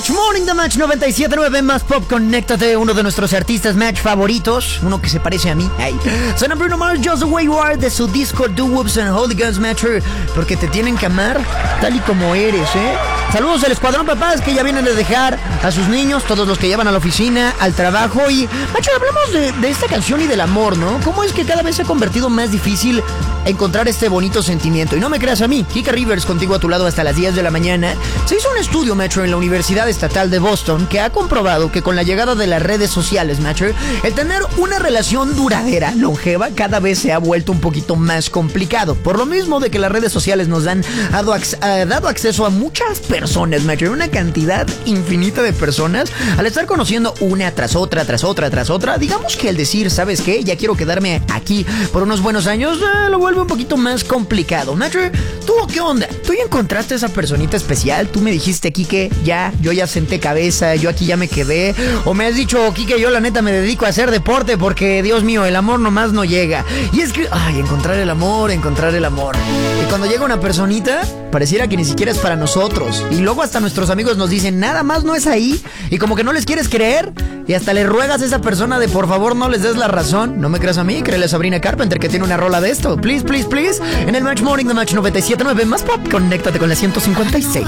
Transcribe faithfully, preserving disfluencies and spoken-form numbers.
Match Morning, The Match noventa y siete punto nueve más pop. Conéctate, uno de nuestros artistas Match favoritos, uno que se parece a mí. Hey. Suena Bruno Mars, Just the Way You Are, de su disco Do Whoops and Holy Guns Matcher, porque te tienen que amar tal y como eres, ¿eh? Saludos al escuadrón papás que ya vienen de dejar a sus niños, todos los que llevan a la oficina, al trabajo. Y, macho, hablamos de, de esta canción y del amor, ¿no? ¿Cómo es que cada vez se ha convertido más difícil encontrar este bonito sentimiento? Y no me creas a mí, Kika Rivers contigo a tu lado hasta las diez de la mañana. Se hizo un estudio, Metro, en la Universidad Estatal de Boston, que ha comprobado que con la llegada de las redes sociales, Metro, el tener una relación duradera, longeva, cada vez se ha vuelto un poquito más complicado. Por lo mismo de que las redes sociales nos han dado, ac- uh, dado acceso a muchas personas, Metro, una cantidad infinita de personas, al estar conociendo una tras otra, tras otra, tras otra, digamos que el decir, ¿sabes qué? Ya quiero quedarme aquí por unos buenos años, eh, lo vuelve un poquito más complicado. Metro, ¿tú qué onda? ¿Tú ya encontraste a esa personita especial? Tú me dijiste, Kike, ya, yo ya senté cabeza, yo aquí ya me quedé. O me has dicho, Kike, yo la neta me dedico a hacer deporte porque, Dios mío, el amor nomás no llega. Y es que, ay, encontrar el amor, encontrar el amor. Y cuando llega una personita, pareciera que ni siquiera es para nosotros. Y luego hasta nuestros amigos nos dicen, nada más no es ahí. Y como que no les quieres creer. Y hasta le ruegas a esa persona de por favor no les des la razón. No me creas a mí, créele a Sabrina Carpenter que tiene una rola de esto. Please, please, please. En el Match Morning de Match noventa y siete punto nueve más pop, conéctate con la ciento cincuenta y seis.